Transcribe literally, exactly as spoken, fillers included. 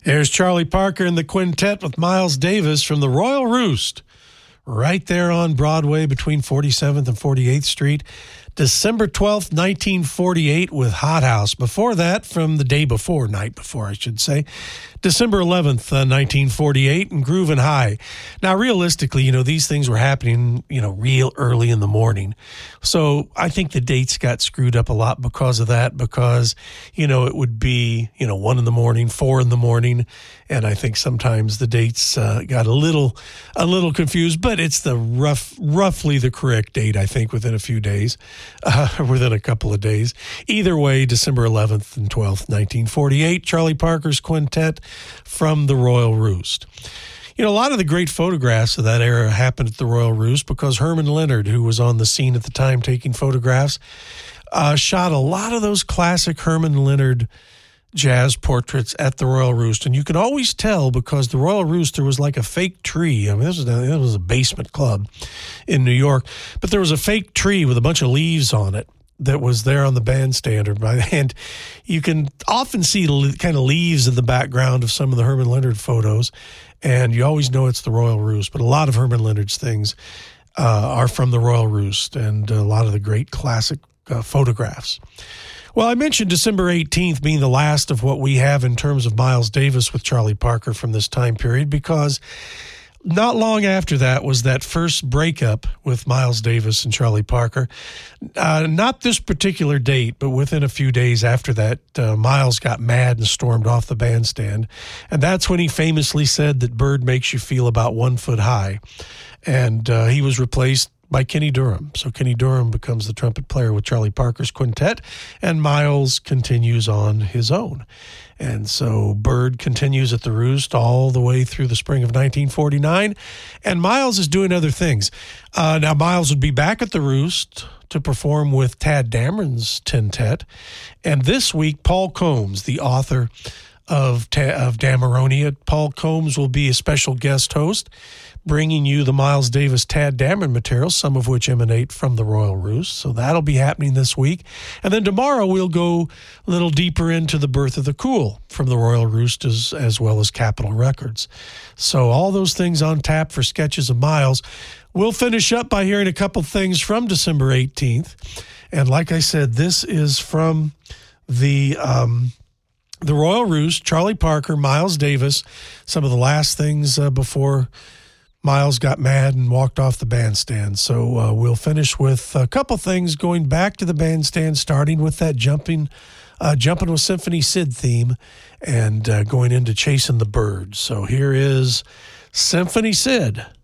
There's Charlie Parker and the Quintet with Miles Davis from the Royal Roost, right there on Broadway between forty-seventh and forty-eighth Street. December twelfth, nineteen forty-eight with Hot House. Before that, from the day before, night before, I should say, December eleventh, uh, nineteen forty-eight, and Groovin' High. Now, realistically, you know, these things were happening, you know, real early in the morning. So I think the dates got screwed up a lot because of that, because, you know, it would be, you know, one in the morning, four in the morning, and I think sometimes the dates uh, got a little, a little confused, but it's the rough, roughly the correct date, I think, within a few days. Uh, within a couple of days. Either way, December eleventh and twelfth, nineteen forty-eight, Charlie Parker's Quintet from the Royal Roost. You know, a lot of the great photographs of that era happened at the Royal Roost because Herman Leonard, who was on the scene at the time taking photographs, uh, shot a lot of those classic Herman Leonard jazz portraits at the Royal Roost. And you could always tell because the Royal Roost, there was like a fake tree. I mean, this was, this was a basement club in New York, but there was a fake tree with a bunch of leaves on it that was there on the bandstand. And you can often see kind of leaves in the background of some of the Herman Leonard photos, and you always know it's the Royal Roost. But a lot of Herman Leonard's things uh, are from the Royal Roost, and a lot of the great classic uh, photographs. Well, I mentioned December eighteenth being the last of what we have in terms of Miles Davis with Charlie Parker from this time period, because not long after that was that first breakup with Miles Davis and Charlie Parker. Uh, not this particular date, but within a few days after that, uh, Miles got mad and stormed off the bandstand. And that's when he famously said that Bird makes you feel about one foot high. And uh, he was replaced by Kenny Durham. So Kenny Durham becomes the trumpet player with Charlie Parker's quintet, and Miles continues on his own. And so Bird continues at the Roost all the way through the spring of nineteen forty-nine, and Miles is doing other things. Uh, now, Miles would be back at the Roost to perform with Tadd Dameron's Tintet, and this week, Paul Combs, the author of, Ta- of Dameronia, Paul Combs will be a special guest host, bringing you the Miles Davis Tadd Dameron material, some of which emanate from the Royal Roost. So that'll be happening this week. And then tomorrow we'll go a little deeper into the Birth of the Cool from the Royal Roost as, as well as Capitol Records. So all those things on tap for Sketches of Miles. We'll finish up by hearing a couple things from December eighteenth. And like I said, this is from the... Um, The Royal Roost, Charlie Parker, Miles Davis, some of the last things uh, before Miles got mad and walked off the bandstand. So uh, we'll finish with a couple things going back to the bandstand, starting with that jumping, uh, jumping with Symphony Sid theme and uh, going into Chasing the Birds. So here is Symphony Sid.